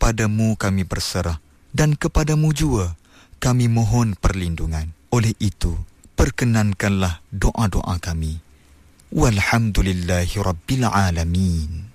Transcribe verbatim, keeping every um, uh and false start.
kepadamu kami berserah dan kepadamu jua kami mohon perlindungan. Oleh itu, perkenankanlah doa-doa kami. Walhamdulillahi Rabbil Alamin.